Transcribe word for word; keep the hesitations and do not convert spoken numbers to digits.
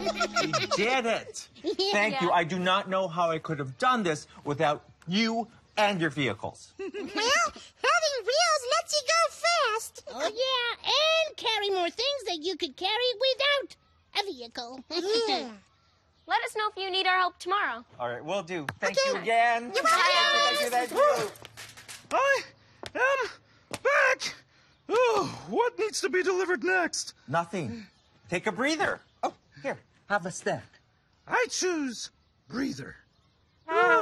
We did it. Thank you. Yeah. I do not know how I could have done this without you and your vehicles. Well, having wheels lets you go fast. Oh, yeah, and carry more things that you could carry without a vehicle. Yeah. Let us know if you need our help tomorrow. All right, will do. Thank Okay. you again. You're welcome. Thank you, thank you. I am back! Oh, what needs to be delivered next? Nothing. Take a breather. Oh, here, have a snack. I choose breather.